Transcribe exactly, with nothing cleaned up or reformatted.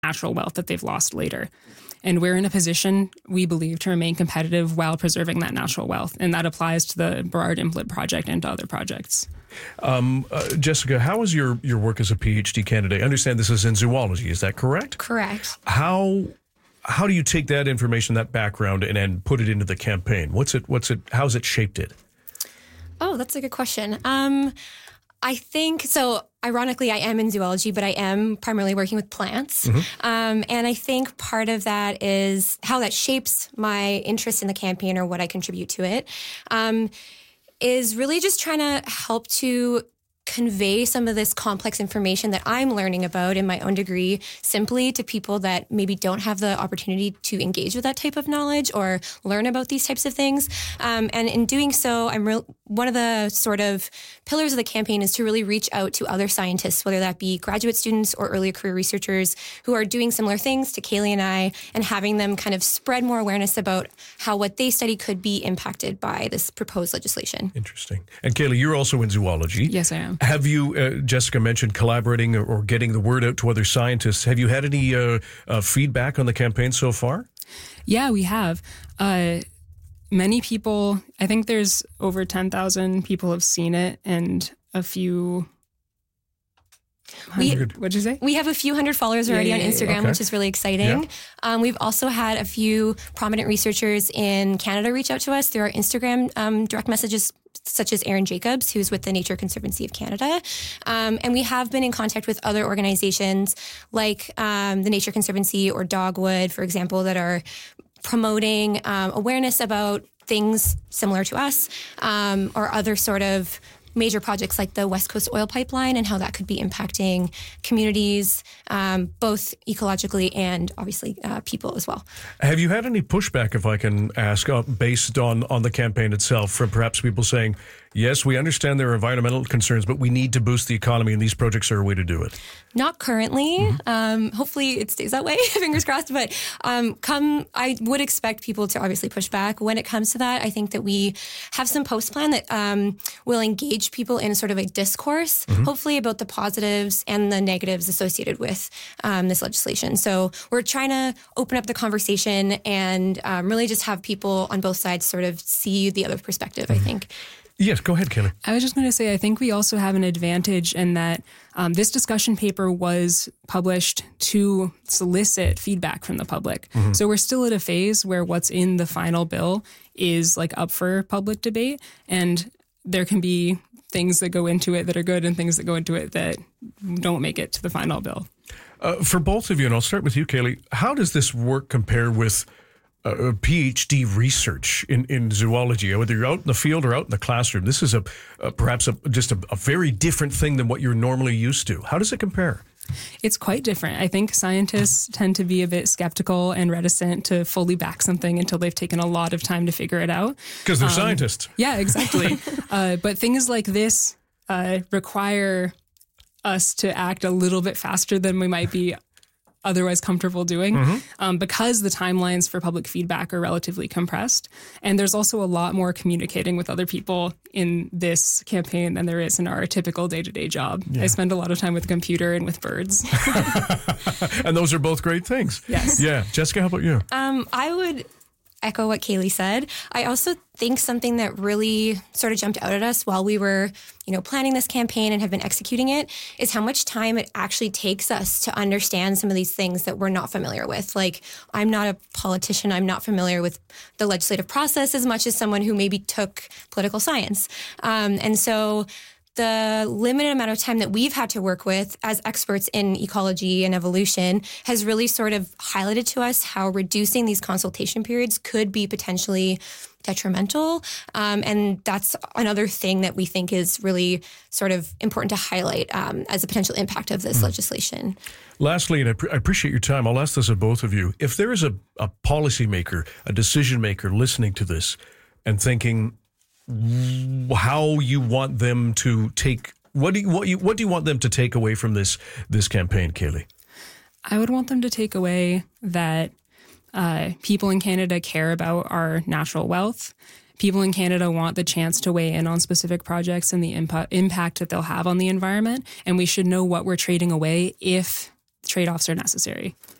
natural wealth that they've lost later. And we're in a position, we believe, to remain competitive while preserving that natural wealth. And that applies to the Burrard Implant project and to other projects. Um, uh, Jessica, how is your, your work as a PhD candidate? I understand this is in zoology. Is that correct? Correct. How how do you take that information, that background, and then put it into the campaign? What's it? What's it? How's it shaped it? Oh, that's a good question. Um, I think so. Ironically, I am in zoology, but I am primarily working with plants. Mm-hmm. Um, and I think part of that is how that shapes my interest in the campaign or what I contribute to it, um, is really just trying to help to convey some of this complex information that I'm learning about in my own degree simply to people that maybe don't have the opportunity to engage with that type of knowledge or learn about these types of things. Um, and in doing so, I'm re- one of the sort of pillars of the campaign is to really reach out to other scientists, whether that be graduate students or early career researchers who are doing similar things to Kaylee and I, and having them kind of spread more awareness about how what they study could be impacted by this proposed legislation. Interesting. And Kaylee, you're also in zoology. Yes, I am. Have you, uh, Jessica mentioned collaborating or, or getting the word out to other scientists. Have you had any uh, uh, feedback on the campaign so far? Yeah, we have. Uh, many people, I think there's over ten thousand people have seen it, and a few... We, What'd you say? We have a few hundred followers already yeah, yeah, on Instagram, yeah, okay. which is really exciting. Yeah. Um, we've also had a few prominent researchers in Canada reach out to us through our Instagram um, direct messages, such as Aaron Jacobs, who's with the Nature Conservancy of Canada. Um, and we have been in contact with other organizations like um, the Nature Conservancy or Dogwood, for example, that are promoting um, awareness about things similar to us um, or other sort of major projects like the West Coast Oil Pipeline and how that could be impacting communities, um, both ecologically and obviously uh, people as well. Have you had any pushback, if I can ask, uh, based on, on the campaign itself, from perhaps people saying, yes, we understand there are environmental concerns, but we need to boost the economy and these projects are a way to do it? Not currently. Mm-hmm. Um, hopefully it stays that way, fingers crossed. But um, come, I would expect people to obviously push back. When it comes to that, I think that we have some post plan that um, will engage people in sort of a discourse, mm-hmm. hopefully about the positives and the negatives associated with um, this legislation. So we're trying to open up the conversation and um, really just have people on both sides sort of see the other perspective, mm-hmm. I think. Yes, go ahead, Kelly. I was just going to say, I think we also have an advantage in that um, this discussion paper was published to solicit feedback from the public. Mm-hmm. So we're still at a phase where what's in the final bill is like up for public debate, and there can be things that go into it that are good and things that go into it that don't make it to the final bill. Uh, for both of you, and I'll start with you, Kaylee, how does this work compare with Uh, PhD research in, in zoology, whether you're out in the field or out in the classroom? This is a, a perhaps a, just a, a very different thing than what you're normally used to. How does it compare? It's quite different. I think scientists tend to be a bit skeptical and reticent to fully back something until they've taken a lot of time to figure it out. Because they're um, scientists. Yeah, exactly. uh, but things like this uh, require us to act a little bit faster than we might be otherwise comfortable doing, mm-hmm. um, because the timelines for public feedback are relatively compressed. And there's also a lot more communicating with other people in this campaign than there is in our typical day-to-day job. Yeah. I spend a lot of time with a computer and with birds. And those are both great things. Yes. Yeah. Jessica, how about you? Um, I would echo what Kaylee said. I also think something that really sort of jumped out at us while we were, you know, planning this campaign and have been executing it is how much time it actually takes us to understand some of these things that we're not familiar with. Like, I'm not a politician. I'm not familiar with the legislative process as much as someone who maybe took political science. Um, and so the limited amount of time that we've had to work with as experts in ecology and evolution has really sort of highlighted to us how reducing these consultation periods could be potentially detrimental. Um, and that's another thing that we think is really sort of important to highlight um, as a potential impact of this mm. legislation. Lastly, and I, pre- I appreciate your time, I'll ask this of both of you. If there is a, a policymaker, a decision maker listening to this and thinking how you want them to take, what do you, what you, what do you want them to take away from this, this campaign, Kaylee? I would want them to take away that uh, people in Canada care about our natural wealth. People in Canada want the chance to weigh in on specific projects and the impa- impact that they'll have on the environment. And we should know what we're trading away if trade-offs are necessary.